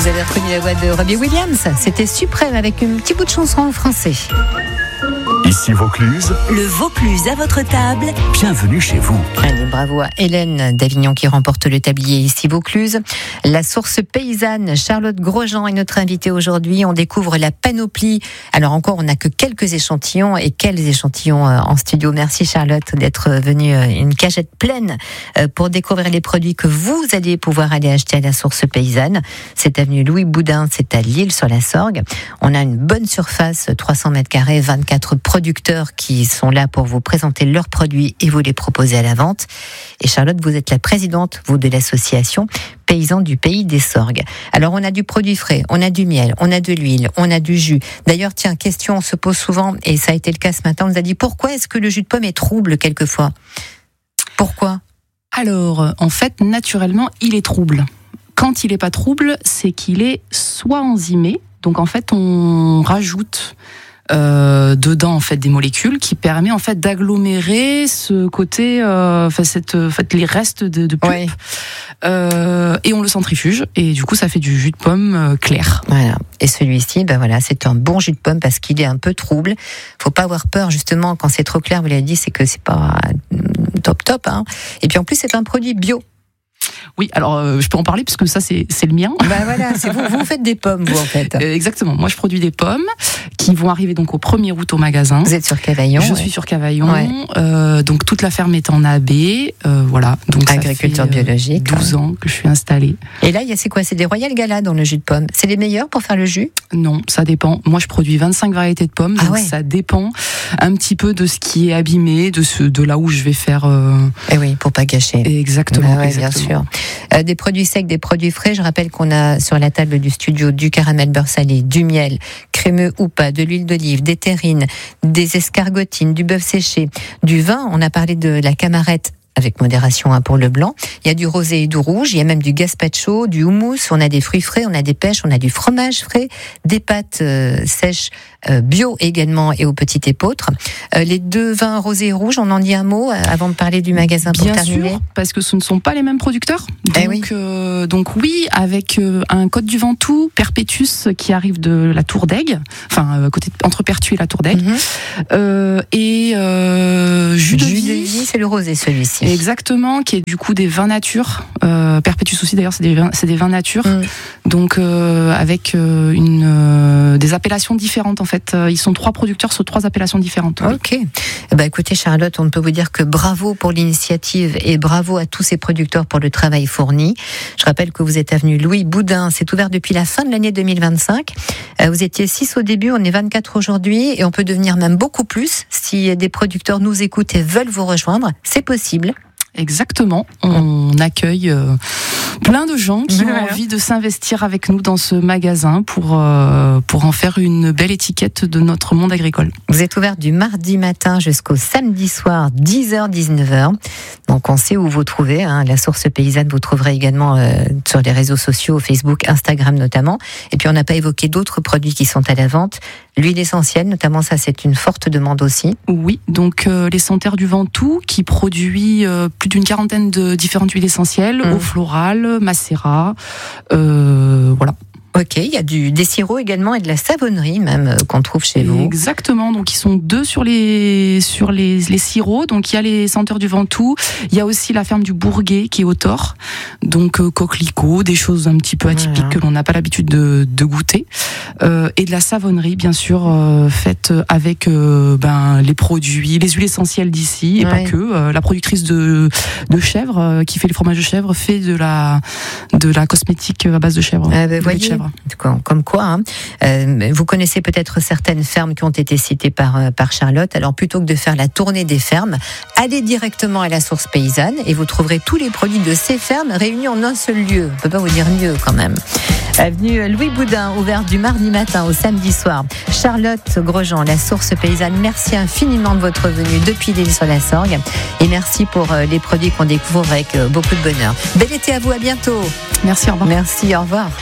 Vous avez reconnu la voix de Robbie Williams. C'était suprême avec un petit bout de chanson en français. Ici Vaucluse. Le Vaucluse à votre table. Bienvenue chez vous. Allez, bravo à Hélène d'Avignon qui remporte le tablier ici Vaucluse. La source paysanne, Charlotte Grosjean est notre invitée aujourd'hui. On découvre la panoplie. Alors encore, on n'a que quelques échantillons. Et quels échantillons en studio. Merci Charlotte d'être venue une cagette pleine pour découvrir les produits que vous allez pouvoir aller acheter à la source paysanne. C'est avenue Louis Boudin, c'est à L'Isle-sur-la-Sorgue. On a une bonne surface, 300 mètres carrés, 24 producteurs qui sont là pour vous présenter leurs produits et vous les proposer à la vente. Et Charlotte, vous êtes la présidente, vous, de l'association Paysans du Pays des Sorgues. Alors, on a du produit frais, on a du miel, on a de l'huile, on a du jus. D'ailleurs, tiens, question, on se pose souvent, et ça a été le cas ce matin, on nous a dit, pourquoi est-ce que le jus de pomme est trouble quelquefois ? Pourquoi ? Alors, en fait, naturellement, il est trouble. Quand il n'est pas trouble, c'est qu'il est soit enzymé, donc en fait, on rajoute dedans en fait des molécules qui permet en fait d'agglomérer ce côté les restes de pulpe, Oui. Et on le centrifuge et du coup ça fait du jus de pomme clair. Voilà. Et celui-ci, ben voilà, c'est un bon jus de pomme parce qu'il est un peu trouble. Faut pas avoir peur justement quand c'est trop clair. Vous l'avez dit, c'est que c'est pas top. Hein. Et puis en plus, c'est un produit bio. Oui, alors je peux en parler puisque ça c'est le mien. Ben voilà, c'est vous faites des pommes, vous en fait. Exactement. Moi, je produis des pommes qui vont arriver donc au 1er août au magasin. Vous êtes sur Cavaillon. Je suis sur Cavaillon. Ouais. Donc toute la ferme est en AB. Voilà. Donc agriculture ça fait, biologique. 12 ans que je suis installée. Et là, c'est quoi ? C'est des Royal Gala dans le jus de pomme. C'est les meilleurs pour faire le jus ? Non, ça dépend. Moi, je produis 25 variétés de pommes, donc ça dépend un petit peu de ce qui est abîmé, de là où je vais faire. Eh oui, pour pas gâcher. Exactement. Ouais, exactement. bien sûr. Des produits secs, des produits frais. Je rappelle qu'on a sur la table du studio du caramel beurre salé, du miel, crémeux ou pas, de l'huile d'olive, des terrines, des escargotines, du bœuf séché, du vin. On a parlé de la camarette. Avec modération pour le blanc. Il y a du rosé et du rouge, il y a même du gazpacho, du houmous, on a des fruits frais, on a des pêches, on a du fromage frais, des pâtes sèches bio également et au petit épeautre. Les deux vins rosé et rouge, on en dit un mot avant de parler du magasin pour terminer. Bien sûr, parce que ce ne sont pas les mêmes producteurs. Donc oui, avec un Côte du Ventoux, Perpétus qui arrive de la Tour d'Aigle, entre Pertuis et la Tour d'Aigle, et jus de vie, c'est le rosé celui-ci. Exactement, qui est du coup des vins nature. Perpétus aussi d'ailleurs, c'est des vins nature. Donc avec des appellations différentes en fait. Ils sont 3 producteurs sur 3 appellations différentes. Oui. Ok. Écoutez Charlotte, on ne peut vous dire que bravo pour l'initiative et bravo à tous ces producteurs pour le travail fourni. Je rappelle que vous êtes avenue Louis Boudin. C'est ouvert depuis la fin de l'année 2025. Vous étiez 6 au début, on est 24 aujourd'hui et on peut devenir même beaucoup plus si des producteurs nous écoutent et veulent vous rejoindre. C'est possible. Exactement. On accueille plein de gens qui ont envie de s'investir avec nous dans ce magasin pour en faire une belle étiquette de notre monde agricole. Vous êtes ouvert du mardi matin jusqu'au samedi soir, 10h-19h. Donc on sait où vous trouvez. La source paysanne, vous trouverez également sur les réseaux sociaux, Facebook, Instagram notamment. Et puis on n'a pas évoqué d'autres produits qui sont à la vente. L'huile essentielle, notamment, ça c'est une forte demande aussi. Oui, donc les Sentaires du Ventoux qui produit plus d'une quarantaine de différentes huiles essentielles, eau florale, macérat, voilà. Ok, il y a des sirops également et de la savonnerie même qu'on trouve chez vous. Exactement, donc ils sont 2 sur les sirops. Donc il y a les Sentaires du Ventoux, il y a aussi la ferme du Bourguet qui est au Thor. Donc coquelicots, des choses un petit peu atypiques que l'on n'a pas l'habitude de goûter. Et de la savonnerie bien sûr faite avec les produits, les huiles essentielles d'ici et pas que. La productrice de chèvre qui fait les fromages de chèvre fait de la cosmétique à base de chèvre. Voyez, comme quoi, vous connaissez peut-être certaines fermes qui ont été citées par Charlotte. Alors plutôt que de faire la tournée des fermes, allez directement à la source paysanne et vous trouverez tous les produits de ces fermes réunis en un seul lieu. On ne peut pas vous dire mieux quand même. Avenue Louis Boudin, ouvert du mardi matin au samedi soir. Charlotte Grosjean, la source paysanne, merci infiniment de votre venue depuis L'Isle-sur-la-Sorgue et merci pour les produits qu'on découvre avec beaucoup de bonheur. Bel été à vous, à bientôt. Merci, au revoir. Merci, au revoir.